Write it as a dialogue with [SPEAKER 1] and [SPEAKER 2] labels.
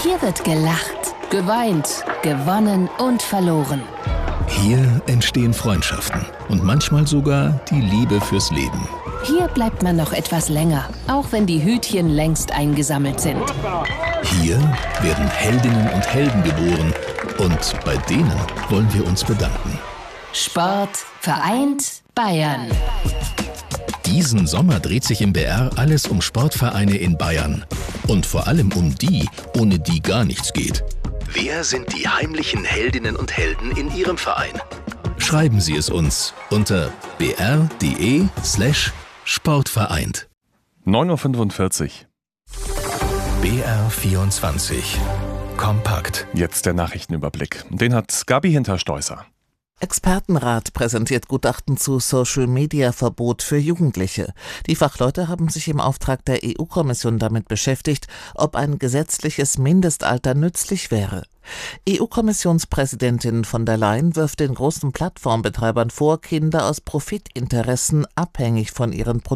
[SPEAKER 1] Hier wird gelacht, geweint, gewonnen und verloren.
[SPEAKER 2] Hier entstehen Freundschaften und manchmal sogar die Liebe fürs Leben.
[SPEAKER 1] Hier bleibt man noch etwas länger, auch wenn die Hütchen längst eingesammelt sind.
[SPEAKER 2] Hier werden Heldinnen und Helden geboren und bei denen wollen wir uns bedanken.
[SPEAKER 1] Sport vereint Bayern.
[SPEAKER 2] Diesen Sommer dreht sich im BR alles um Sportvereine in Bayern. Und vor allem um die, ohne die gar nichts geht. Wer sind die heimlichen Heldinnen und Helden in Ihrem Verein? Schreiben Sie es uns unter br.de/sportvereint.
[SPEAKER 3] 9:45 Uhr.
[SPEAKER 2] BR24 Kompakt.
[SPEAKER 3] Jetzt der Nachrichtenüberblick. Den hat Gabi Hinterstoißer.
[SPEAKER 4] Expertenrat präsentiert Gutachten zu Social-Media-Verbot für Jugendliche. Die Fachleute haben sich im Auftrag der EU-Kommission damit beschäftigt, ob ein gesetzliches Mindestalter nützlich wäre. EU-Kommissionspräsidentin von der Leyen wirft den großen Plattformbetreibern vor, Kinder aus Profitinteressen abhängig von ihren Produkten